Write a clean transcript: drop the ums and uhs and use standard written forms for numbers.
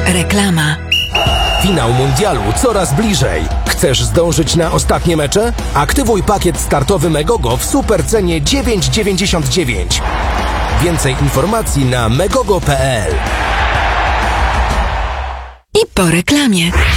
Reklama. Finał mundialu coraz bliżej. Chcesz zdążyć na ostatnie mecze? Aktywuj pakiet startowy Megogo w supercenie 9,99. Więcej informacji na megogo.pl. I po reklamie.